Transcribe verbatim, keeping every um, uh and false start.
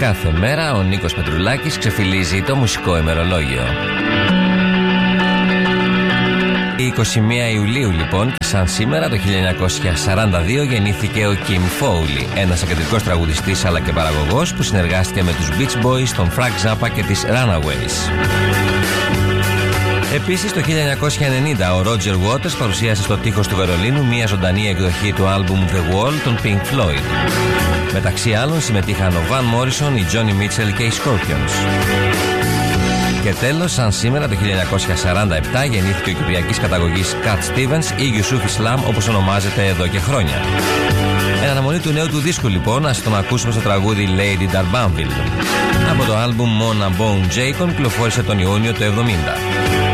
Κάθε μέρα ο Νίκος Πετρουλάκης ξεφυλίζει το μουσικό ημερολόγιο. είκοσι μία Ιουλίου λοιπόν, και σαν σήμερα το χίλια εννιακόσια σαράντα δύο γεννήθηκε ο Kim Fowley, ένας εκρηκτικός τραγουδιστής αλλά και παραγωγός που συνεργάστηκε με τους Beach Boys, τον Frank Zappa και τις Runaways. Επίσης το χίλια εννιακόσια ενενήντα ο Roger Waters παρουσίασε στο τείχος του Βερολίνου μια ζωντανή εκδοχή του άλμπουμ The Wall των Pink Floyd. Μεταξύ άλλων συμμετείχαν ο Van Morrison, η Johnny Mitchell και οι Scorpions. Και τέλος, σαν σήμερα το χίλια εννιακόσια σαράντα επτά γεννήθηκε ο κυπριακής καταγωγής Cat Stevens ή Yusuf Islam, όπως ονομάζεται εδώ και χρόνια. Εν αναμονή του νέου του δίσκου λοιπόν, ας τον ακούσουμε στο τραγούδι Lady Darbanville. Από το άλμπουμ Mona Bone Jacob κυκλοφόρησε τον Ιούνιο του εβδομήντα.